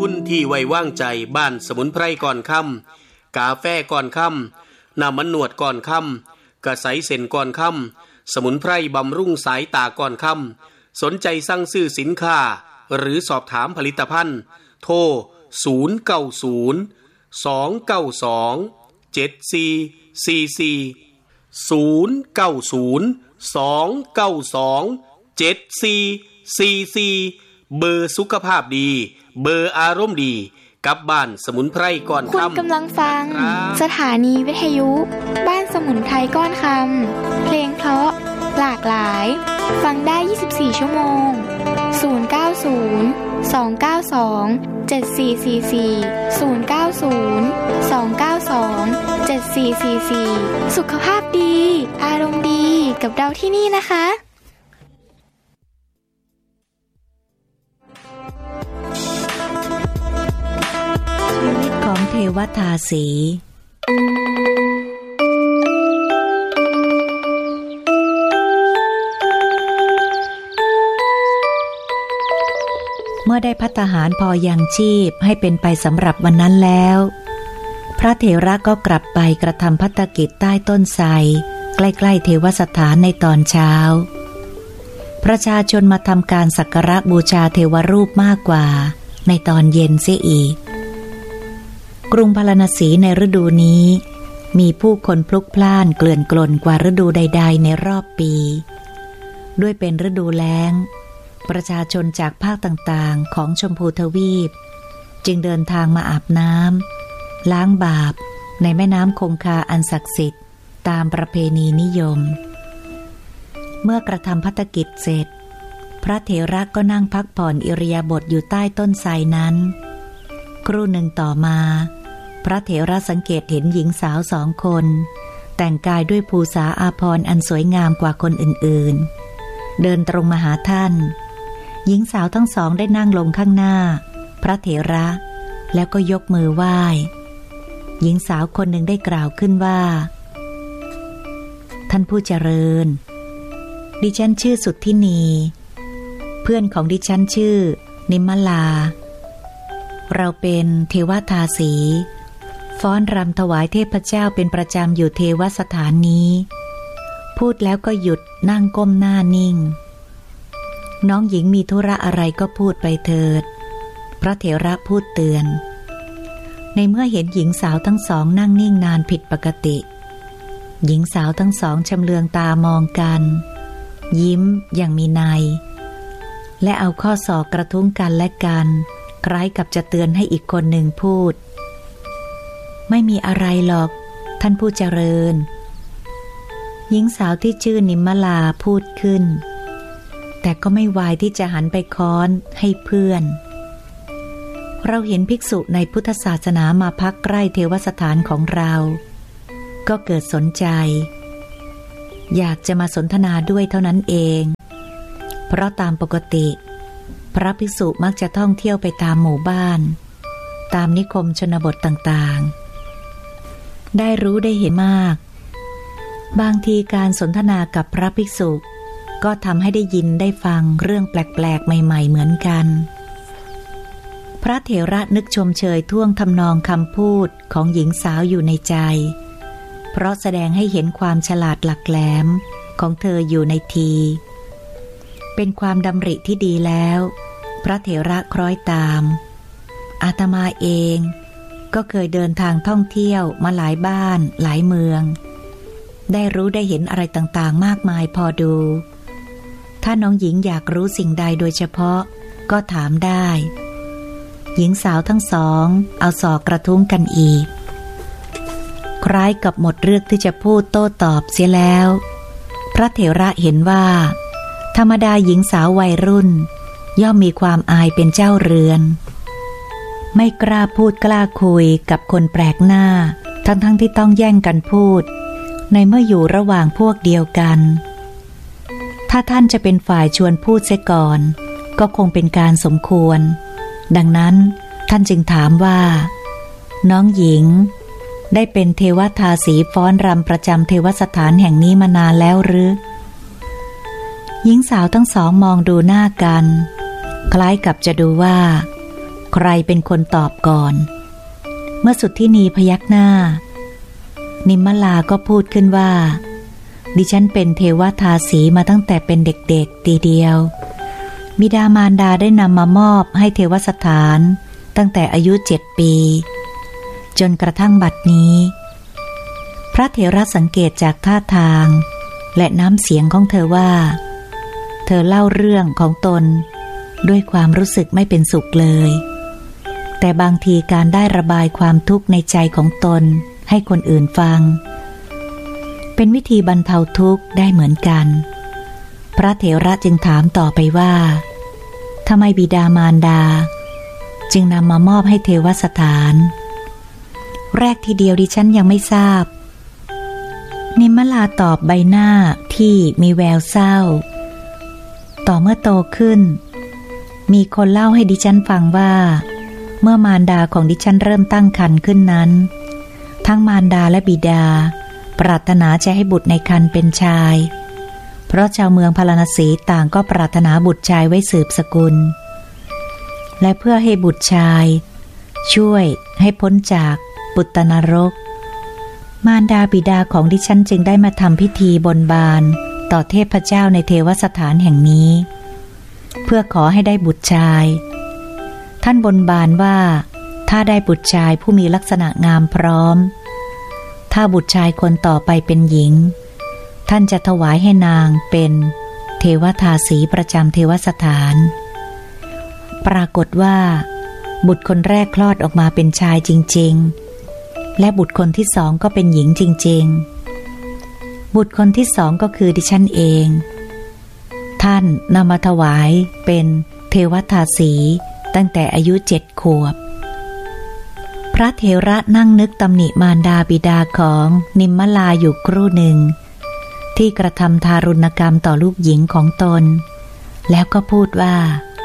คุณที่ไว้วางใจบ้านสมุนไพรก่อนค่ำกาแฟก่อนค่ำน้ำมันนวดก่อนค่ำกระใสเส้นก่อนค่ำสมุนไพรบำรุงสายตาก่อนค่ำสนใจสั่งซื้อสินค้าหรือสอบถามผลิตภัณฑ์โทร090-292-7444 เบอร์สุขภาพดีเบอร์อารมณ์ดีกับบ้านสมุนไพรก้อนคำคุณกำลังฟังสถานีวิทยุบ้านสมุนไพรก้อนคำเพลงเพราะหลากหลายฟังได้24ชั่วโมง090-292-7444 สุขภาพดีอารมณ์ดีกับเราที่นี่นะคะชีวิตของเทวทาสีเมื่อได้ภัตตาหารพอยังชีพให้เป็นไปสำหรับวันนั้นแล้วพระเถระก็กลับไปกระทำภัตตกิจใต้ต้นไทรใกล้ๆเทวสถานในตอนเช้าประชาชนมาทำการสักการะบูชาเทวรูปมากกว่าในตอนเย็นเสียอีกกรุงพาราณสีในฤดูนี้มีผู้คนพลุกพล่านเกลื่อนกล่นกว่าฤดูใดๆในรอบปีด้วยเป็นฤดูแล้งประชาชนจากภาคต่างๆของชมพูทวีปจึงเดินทางมาอาบน้ำล้างบาปในแม่น้ำคงคาอันศักดิ์สิทธิ์ตามประเพณีนิยมเมื่อกระทำภัตตกิจเสร็จพระเถระก็นั่งพักผ่อนอิริยาบถอยู่ใต้ต้นไทรนั้นครู่หนึ่งต่อมาพระเถระสังเกตเห็นหญิงสาว2 คนแต่งกายด้วยภูษาอาภรณ์อันสวยงามกว่าคนอื่นๆเดินตรงมาหาท่านหญิงสาวทั้งสองได้นั่งลงข้างหน้าพระเถระแล้วก็ยกมือไหว้หญิงสาวคนหนึ่งได้กล่าวขึ้นว่าท่านผู้เจริญดิฉันชื่อสุทธินีเพื่อนของดิฉันชื่อนิมมลาเราเป็นเทวทาสีฟ้อนรำถวายเทพเจ้าเป็นประจำอยู่เทวสถานนี้พูดแล้วก็หยุดนั่งก้มหน้านิ่งน้องหญิงมีธุระอะไรก็พูดไปเถิดพระเถระพูดเตือนในเมื่อเห็นหญิงสาวทั้งสองนั่งนิ่งนานผิดปกติหญิงสาวทั้งสองชำเลืองตามองกันยิ้มอย่างมีนัยและเอาข้อศอกกระทุ้งกันและกันคล้ายกับจะเตือนให้อีกคนหนึ่งพูดไม่มีอะไรหรอกท่านผู้เจริญหญิงสาวที่ชื่อนิมมลาพูดขึ้นแต่ก็ไม่วายที่จะหันไปค้อนให้เพื่อนเราเห็นภิกษุในพุทธศาสนามาพักใกล้เทวสถานของเราก็เกิดสนใจอยากจะมาสนทนาด้วยเท่านั้นเองเพราะตามปกติพระภิกษุมักจะท่องเที่ยวไปตามหมู่บ้านตามนิคมชนบทต่างๆได้รู้ได้เห็นมากบางทีการสนทนากับพระภิกษุก็ทำให้ได้ยินได้ฟังเรื่องแปลกๆใหม่ๆเหมือนกันพระเถระนึกชมเชยท่วงทำนองคำพูดของหญิงสาวอยู่ในใจเพราะแสดงให้เห็นความฉลาดหลักแหลมของเธออยู่ในทีเป็นความดำริที่ดีแล้วพระเถระคล้อยตามอาตมาเองก็เคยเดินทางท่องเที่ยวมาหลายบ้านหลายเมืองได้รู้ได้เห็นอะไรต่างๆมากมายพอดูถ้าน้องหญิงอยากรู้สิ่งใดโดยเฉพาะก็ถามได้หญิงสาวทั้งสองเอาศอกกระทุ้งกันอีกคล้ายกับหมดเรื่องที่จะพูดโต้ตอบเสียแล้วพระเถระเห็นว่าธรรมดาหญิงสาววัยรุ่นย่อมมีความอายเป็นเจ้าเรือนไม่กล้าพูดกล้าคุยกับคนแปลกหน้าทั้งที่ต้องแย่งกันพูดในเมื่ออยู่ระหว่างพวกเดียวกันถ้าท่านจะเป็นฝ่ายชวนพูดเสียก่อนก็คงเป็นการสมควรดังนั้นท่านจึงถามว่าน้องหญิงได้เป็นเทวทาสีฟ้อนรำประจำเทวสถานแห่งนี้มานานแล้วหรือหญิงสาวทั้งสองมองดูหน้ากันคล้ายกับจะดูว่าใครเป็นคนตอบก่อนเมื่อสุทธินีพยักหน้านิมมลาก็พูดขึ้นว่าดิฉันเป็นเทวทาสีมาตั้งแต่เป็นเด็กๆทีเดียวบิดามารดาได้นำมามอบให้เทวสถานตั้งแต่อายุ7 ปีจนกระทั่งบัดนี้พระเถระสังเกตจากท่าทางและน้ำเสียงของเธอว่าเธอเล่าเรื่องของตนด้วยความรู้สึกไม่เป็นสุขเลยแต่บางทีการได้ระบายความทุกข์ในใจของตนให้คนอื่นฟังเป็นวิธีบรรเทาทุกข์ได้เหมือนกันพระเถระจึงถามต่อไปว่าทำไมบิดามารดาจึงนำมามอบให้เทวสถานแรกทีเดียวดิฉันยังไม่ทราบนิมมลาตอบใบหน้าที่มีแววเศร้าต่อเมื่อโตขึ้นมีคนเล่าให้ดิฉันฟังว่าเมื่อมารดาของดิฉันเริ่มตั้งครรภ์ขึ้นนั้นทั้งมารดาและบิดาปรารถนาจะให้บุตรในครรภ์เป็นชายเพราะชาวเมืองพาราณสีต่างก็ปรารถนาบุตรชายไว้สืบสกุลและเพื่อให้บุตรชายช่วยให้พ้นจากปุตตนรกมารดาบิดาของดิฉันจึงได้มาทำพิธีบนบานต่อเทพเจ้าในเทวสถานแห่งนี้เพื่อขอให้ได้บุตรชายท่านบนบานว่าถ้าได้บุตรชายผู้มีลักษณะงามพร้อมถ้าบุตรชายคนต่อไปเป็นหญิงท่านจะถวายให้นางเป็นเทวทาสีประจำเทวสถานปรากฏว่าบุตรคนแรกคลอดออกมาเป็นชายจริงๆและบุตรคนที่สองก็เป็นหญิงจริงๆบุตรคนที่สองก็คือดิฉันเองท่านนำมาถวายเป็นเทวทาสีตั้งแต่อายุ7 ขวบพระเถระนั่งนึกตำหนิมารดาบิดาของนิมมลาอยู่ครู่หนึ่งที่กระทำทารุณกรรมต่อลูกหญิงของตนแล้วก็พูดว่า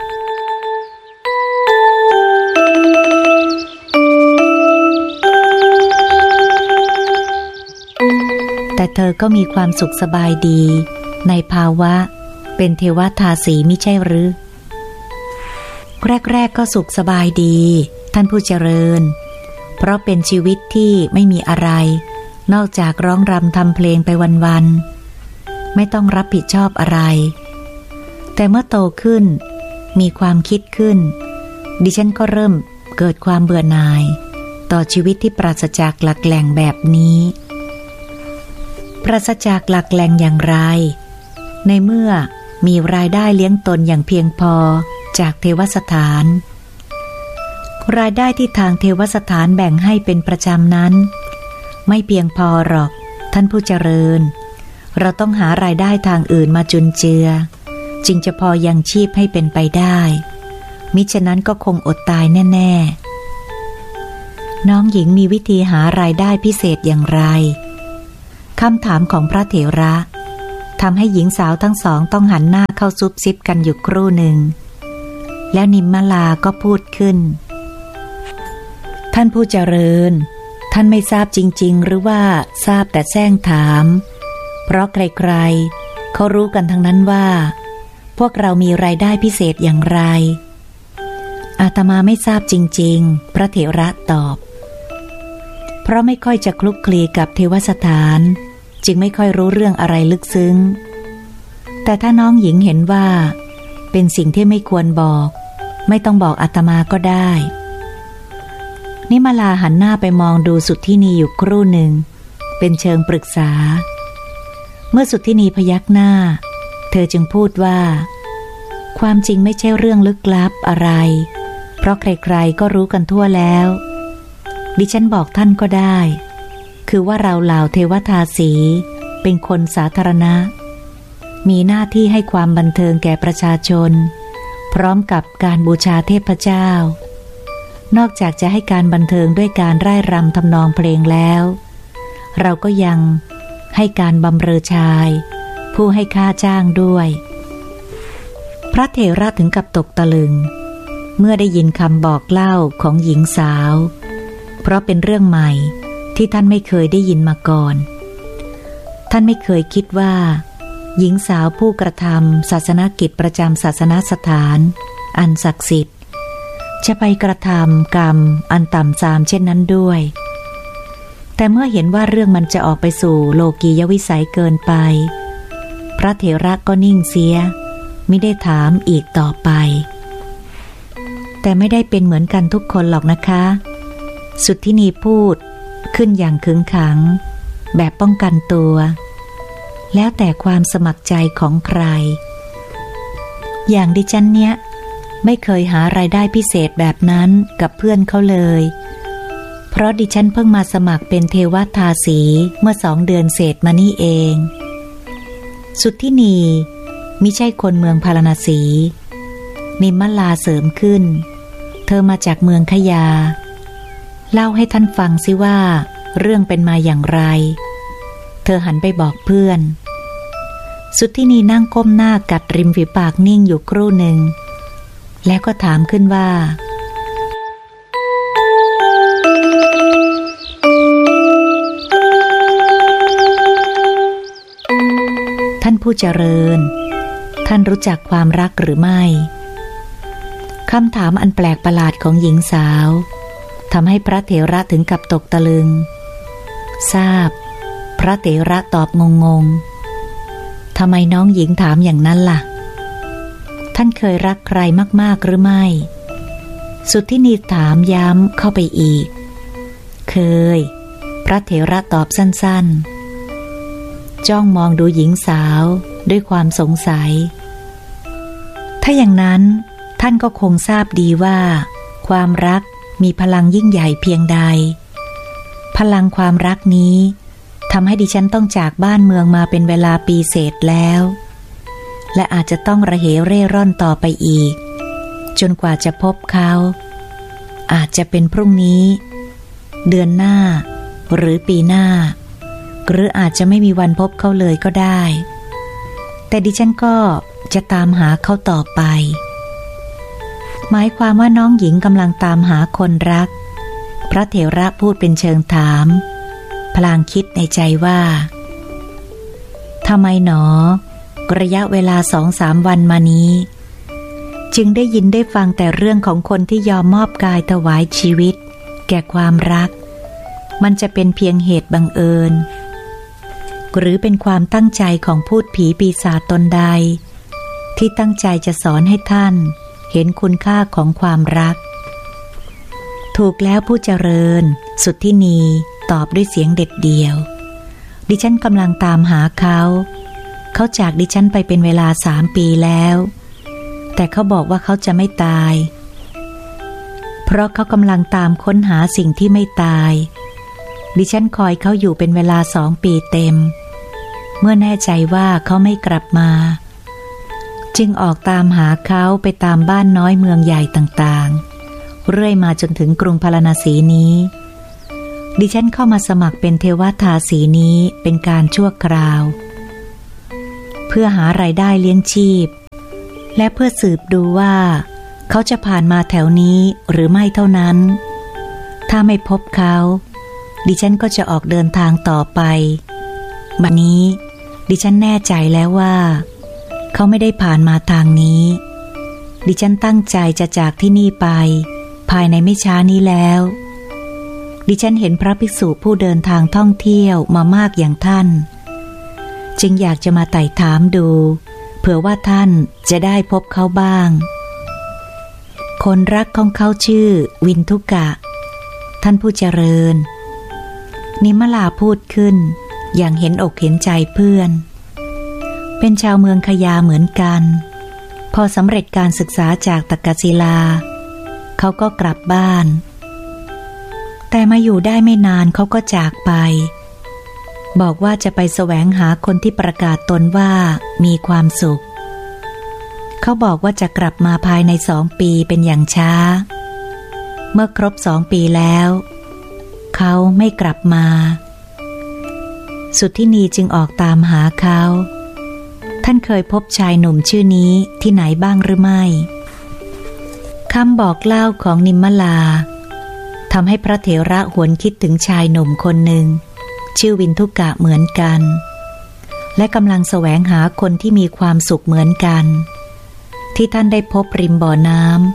แต่เธอก็มีความสุขสบายดีในภาวะเป็นเทวทาสีมิใช่หรือแรกก็สุขสบายดีท่านผู้เจริญเพราะเป็นชีวิตที่ไม่มีอะไรนอกจากร้องรำทำเพลงไปวันๆไม่ต้องรับผิดชอบอะไรแต่เมื่อโตขึ้นมีความคิดขึ้นดิฉันก็เริ่มเกิดความเบื่อหน่ายต่อชีวิตที่ปราศจากหลักแหล่งแบบนี้ปราศจากหลักแหล่งอย่างไรในเมื่อมีรายได้เลี้ยงตนอย่างเพียงพอจากเทวสถานรายได้ที่ทางเทวสถานแบ่งให้เป็นประจำนั้นไม่เพียงพอหรอกท่านผู้เจริญเราต้องหารายได้ทางอื่นมาจุนเจือจึงจะพอยังชีพให้เป็นไปได้มิฉะนั้นก็คงอดตายแน่ๆน้องหญิงมีวิธีหารายได้พิเศษอย่างไรคำถามของพระเถระทำให้หญิงสาวทั้งสองต้องหันหน้าเข้าซุบซิบกันอยู่ครู่หนึ่งแล้วนิมมลาก็พูดขึ้นท่านผู้เจริญท่านไม่ทราบจริงๆหรือว่าทราบแต่แซงถามเพราะใครๆเขารู้กันทั้งนั้นว่าพวกเรามีรายได้พิเศษอย่างไรอาตมาไม่ทราบจริงๆพระเถระตอบเพราะไม่ค่อยจะคลุกคลีกับเทวสถานจึงไม่ค่อยรู้เรื่องอะไรลึกซึ้งแต่ถ้าน้องหญิงเห็นว่าเป็นสิ่งที่ไม่ควรบอกไม่ต้องบอกอาตมาก็ได้นิมลาหันหน้าไปมองดูสุทธินีอยู่ครู่หนึ่งเป็นเชิงปรึกษาเมื่อสุทธินีพยักหน้าเธอจึงพูดว่าความจริงไม่ใช่เรื่องลึกลับอะไรเพราะใครๆก็รู้กันทั่วแล้วดิฉันบอกท่านก็ได้คือว่าเราเหล่าเทวทาสีเป็นคนสาธารณะมีหน้าที่ให้ความบันเทิงแก่ประชาชนพร้อมกับการบูชาเทพเจ้านอกจากจะให้การบันเทิงด้วยการร่ายรำทำนองเพลงแล้วเราก็ยังให้การบำเรอชายผู้ให้ค่าจ้างด้วยพระเถระถึงกับตกตะลึงเมื่อได้ยินคำบอกเล่าของหญิงสาวเพราะเป็นเรื่องใหม่ที่ท่านไม่เคยได้ยินมาก่อนท่านไม่เคยคิดว่าหญิงสาวผู้กระทำศาสนกิจประจำศาสนสถานอันศักดิ์สิทธิ์จะไปกระทำกรรมอันต่ำทรามเช่นนั้นด้วยแต่เมื่อเห็นว่าเรื่องมันจะออกไปสู่โลกียวิสัยเกินไปพระเถระก็นิ่งเสียมิได้ถามอีกต่อไปแต่ไม่ได้เป็นเหมือนกันทุกคนหรอกนะคะสุทธินีพูดขึ้นอย่างขึงขังแบบป้องกันตัวแล้วแต่ความสมัครใจของใครอย่างดิฉันเนี่ยไม่เคยหารายได้พิเศษแบบนั้นกับเพื่อนเขาเลยเพราะดิฉันเพิ่งมาสมัครเป็นเทวทาสีเมื่อ2 เดือนเศษมานี่เองสุทธินีมิใช่คนเมืองพาราณสีนิมมลาเสริมขึ้นเธอมาจากเมืองขยาเล่าให้ท่านฟังสิว่าเรื่องเป็นมาอย่างไรเธอหันไปบอกเพื่อนสุทธินีนั่งก้มหน้ากัดริมฝีปากนิ่งอยู่ครู่หนึ่งแล้วก็ถามขึ้นว่าท่านผู้เจริญท่านรู้จักความรักหรือไม่คำถามอันแปลกประหลาดของหญิงสาวทำให้พระเถระถึงกับตกตะลึงทราบพระเถระตอบงงๆทำไมน้องหญิงถามอย่างนั้นล่ะท่านเคยรักใครมากๆหรือไม่สุทธินีถามย้ำเข้าไปอีกเคยพระเถระตอบสั้นๆจ้องมองดูหญิงสาวด้วยความสงสัยถ้าอย่างนั้นท่านก็คงทราบดีว่าความรักมีพลังยิ่งใหญ่เพียงใดพลังความรักนี้ทำให้ดิฉันต้องจากบ้านเมืองมาเป็นเวลาปีเศษแล้วและอาจจะต้องระเหเร่ร่อนต่อไปอีกจนกว่าจะพบเขาอาจจะเป็นพรุ่งนี้เดือนหน้าหรือปีหน้าหรืออาจจะไม่มีวันพบเขาเลยก็ได้แต่ดิฉันก็จะตามหาเขาต่อไปหมายความว่าน้องหญิงกำลังตามหาคนรักพระเถระพูดเป็นเชิงถามพลางคิดในใจว่าทำไมหนอระยะเวลา 2-3 วันมานี้จึงได้ยินได้ฟังแต่เรื่องของคนที่ยอมมอบกายถวายชีวิตแก่ความรักมันจะเป็นเพียงเหตุบังเอิญหรือเป็นความตั้งใจของพูดผีปีศาจตนใดที่ตั้งใจจะสอนให้ท่านเห็นคุณค่าของความรักถูกแล้วผู้เจริญสุทธินีตอบด้วยเสียงเด็ดเดี่ยวดิฉันกำลังตามหาเขาจากดิฉันไปเป็นเวลา3 ปีแล้วแต่เขาบอกว่าเขาจะไม่ตายเพราะเขากำลังตามค้นหาสิ่งที่ไม่ตายดิฉันคอยเขาอยู่เป็นเวลา2 ปีเต็มเมื่อแน่ใจว่าเขาไม่กลับมาจึงออกตามหาเขาไปตามบ้านน้อยเมืองใหญ่ต่างๆเรื่อยมาจนถึงกรุงพาราณสีนี้ดิฉันเข้ามาสมัครเป็นเทวทาสีนี้เป็นการชั่วคราวเพื่อหารายได้เลี้ยงชีพและเพื่อสืบดูว่าเขาจะผ่านมาแถวนี้หรือไม่เท่านั้นถ้าไม่พบเขาดิฉันก็จะออกเดินทางต่อไปบัดนี้ดิฉันแน่ใจแล้วว่าเขาไม่ได้ผ่านมาทางนี้ดิฉันตั้งใจจะจากที่นี่ไปภายในไม่ช้านี้แล้วดิฉันเห็นพระภิกษุผู้เดินทางท่องเที่ยวมามากอย่างท่านจึงอยากจะมาไต่ถามดูเผื่อว่าท่านจะได้พบเขาบ้างคนรักของเขาชื่อวินทุกะท่านผู้เจริญนิมลาพูดขึ้นอย่างเห็นอกเห็นใจเพื่อนเป็นชาวเมืองขยาเหมือนกันพอสำเร็จการศึกษาจากตักกศิลาเขาก็กลับบ้านแต่มาอยู่ได้ไม่นานเขาก็จากไปบอกว่าจะไปแสวงหาคนที่ประกาศตนว่ามีความสุขเขาบอกว่าจะกลับมาภายใน2 ปีเป็นอย่างช้าเมื่อครบ2 ปีแล้วเขาไม่กลับมาสุทธินีจึงออกตามหาเขาท่านเคยพบชายหนุ่มชื่อนี้ที่ไหนบ้างหรือไม่คำบอกเล่าของนิมมลาทำให้พระเถระหวนคิดถึงชายหนุ่มคนหนึ่งชื่อวินทุกะเหมือนกันและกำลังแสวงหาคนที่มีความสุขเหมือนกันที่ท่านได้พบริมบ่อน้ำ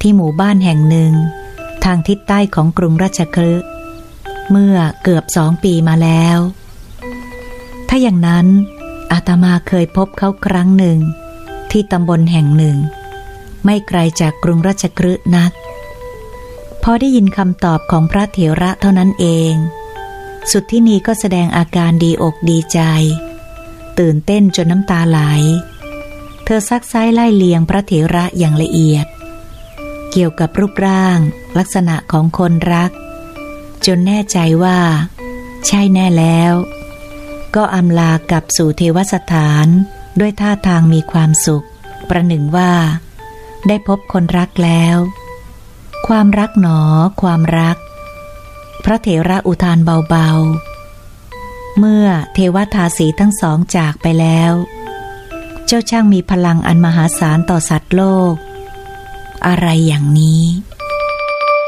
ที่หมู่บ้านแห่งหนึ่งทางทิศใต้ของกรุงราชคฤห์เมื่อเกือบ2 ปีมาแล้วถ้าอย่างนั้นอาตมาเคยพบเขาครั้งหนึ่งที่ตำบลแห่งหนึ่งไม่ไกลจากกรุงราชคฤห์นักพอได้ยินคำตอบของพระเถระเท่านั้นเองสุทธินีก็แสดงอาการดีอกดีใจตื่นเต้นจนน้ำตาไหลเธอซักไซ้ไล่เลียงพระเถระอย่างละเอียดเกี่ยวกับรูปร่างลักษณะของคนรักจนแน่ใจว่าใช่แน่แล้วก็อำลากลับสู่เทวสถานด้วยท่าทางมีความสุขประหนึ่งว่าได้พบคนรักแล้วความรักหนอความรักพระเถระอุทานเบาๆเมื่อเทวทาสีทั้งสองจากไปแล้วเจ้าช่างมีพลังอันมหาศาลต่อสัตว์โลกอะไรอย่างนี้